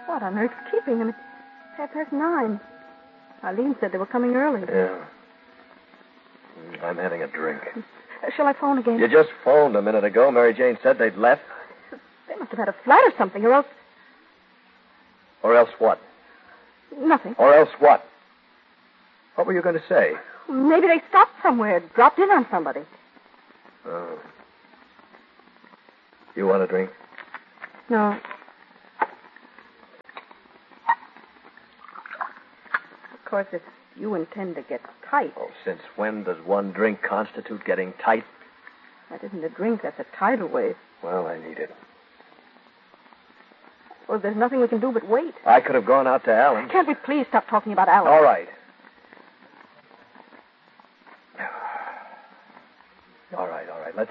What on earth's keeping them? It's 9:30. Arlene said they were coming early. Yeah. I'm having a drink. Shall I phone again? You just phoned a minute ago. Mary Jane said they'd left. They must have had a flat or something, or else... Or else what? Nothing. Or else what? What were you going to say? Maybe they stopped somewhere, dropped in on somebody. Oh. You want a drink? No. Of course, if you intend to get tight... Oh, since when does one drink constitute getting tight? That isn't a drink, that's a tidal wave. Well, I need it. Well, there's nothing we can do but wait. I could have gone out to Alan. Can't we please stop talking about Alan? All right. All right.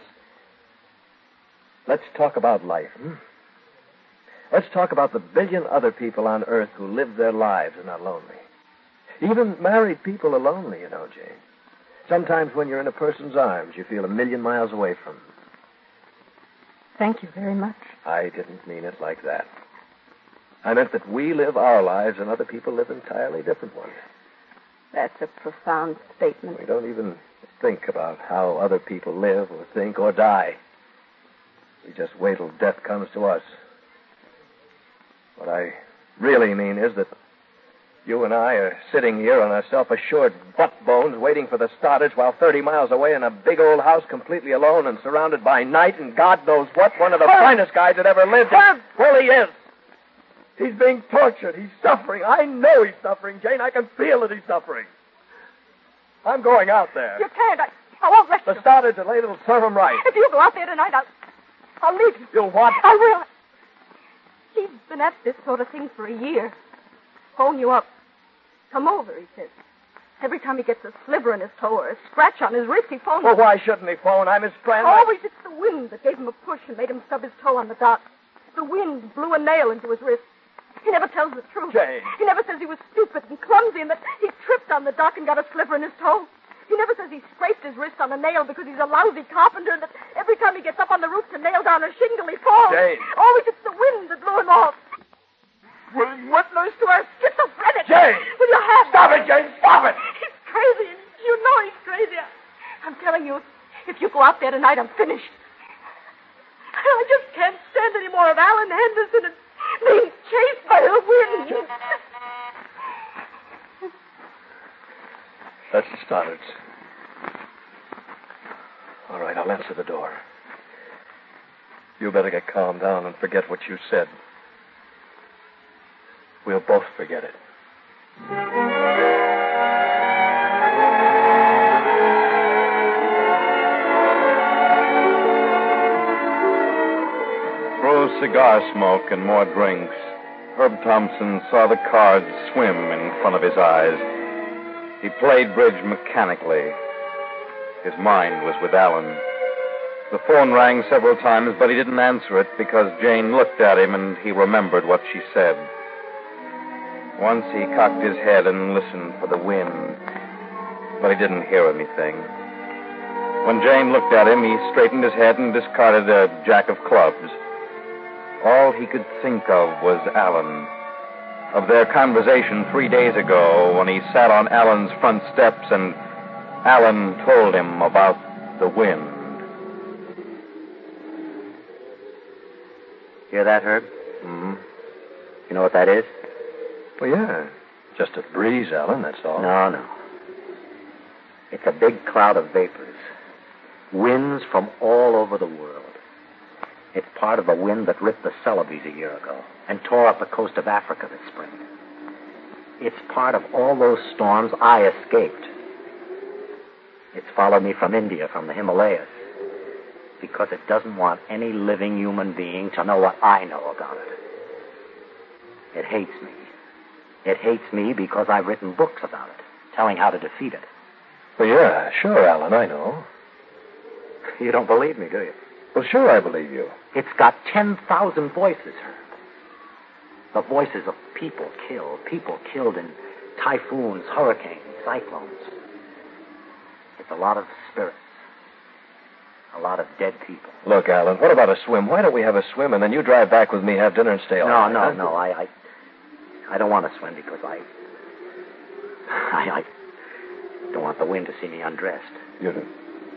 Let's talk about life. Let's talk about the billion other people on Earth who live their lives and are lonely. Even married people are lonely, you know, Jane. Sometimes when you're in a person's arms, you feel 1,000,000 miles away from them. Thank you very much. I didn't mean it like that. I meant that we live our lives and other people live entirely different ones. That's a profound statement. We don't even think about how other people live or think or die. We just wait till death comes to us. What I really mean is that you and I are sitting here on our self-assured butt bones waiting for the starters while 30 miles away in a big old house completely alone and surrounded by night and God knows what, one of the finest guys that ever lived. Well, he is. He's being tortured. He's suffering. I know he's suffering, Jane. I can feel that he's suffering. I'm going out there. You can't. I won't let you. The starters are late. It'll serve him right. If you go out there tonight, I'll leave you. You'll what? I will. He's been at this sort of thing for a year. Phone you up. Come over, he says. Every time he gets a sliver in his toe or a scratch on his wrist, he phones. Well, why shouldn't he phone? I'm his friend. Always it's the wind that gave him a push and made him stub his toe on the dock. The wind blew a nail into his wrist. He never tells the truth. Jane. He never says he was stupid and clumsy and that he tripped on the dock and got a sliver in his toe. He never says he scraped his wrist on a nail because he's a lousy carpenter and that every time he gets up on the roof to nail down a shingle, he falls. Jane. Always it's the wind that blew him off. What knows to our schizophrenic? Jane! Will you have... Stop it, Jane! Stop it! He's crazy, and you know he's crazy. I'm telling you, if you go out there tonight, I'm finished. I just can't stand any more of Alan Henderson and being chased by the wind. That's the starters. All right, I'll answer the door. You better get calmed down and forget what you said. We'll both forget it. Through cigar smoke and more drinks, Herb Thompson saw the cards swim in front of his eyes. He played bridge mechanically. His mind was with Alan. The phone rang several times, but he didn't answer it because Jane looked at him and he remembered what she said. Once he cocked his head and listened for the wind, but he didn't hear anything. When Jane looked at him, he straightened his head and discarded a jack of clubs. All he could think of was Alan, of their conversation 3 days ago when he sat on Alan's front steps and Alan told him about the wind. Hear that, Herb? Mm-hmm. You know what that is? Well, yeah. Just a breeze, Alan, that's all. No. It's a big cloud of vapors. Winds from all over the world. It's part of the wind that ripped the Celebes a year ago and tore up the coast of Africa this spring. It's part of all those storms I escaped. It's followed me from India, from the Himalayas, because it doesn't want any living human being to know what I know about it. It hates me. It hates me because I've written books about it, telling how to defeat it. Well, yeah, sure, Alan, I know. You don't believe me, do you? Well, sure, I believe you. It's got 10,000 voices, Herb. The voices of people killed in typhoons, hurricanes, cyclones. It's a lot of spirits. A lot of dead people. Look, Alan, what about a swim? Why don't we have a swim and then you drive back with me, have dinner, and stay all night? No. I don't want to swim because I don't want the wind to see me undressed. You do.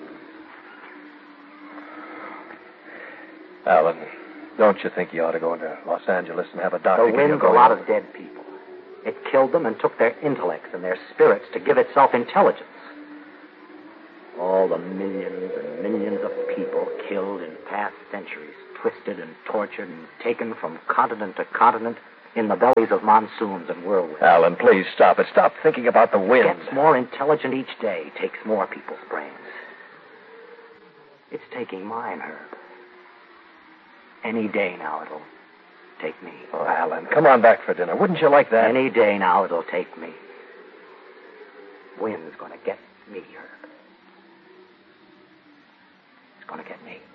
Alan, don't you think you ought to go into Los Angeles and have a doctor? The wind's a lot of dead people. It killed them and took their intellects and their spirits to give itself intelligence. All the millions and millions of people killed in past centuries, twisted and tortured and taken from continent to continent in the bellies of monsoons and whirlwinds. Alan, please stop it. Stop thinking about the wind. It gets more intelligent each day, takes more people's brains. It's taking mine, Herb. Any day now it'll take me. Oh, Alan, come on back for dinner. Wouldn't you like that? Any day now it'll take me. Wind's gonna get me, Herb. It's gonna get me.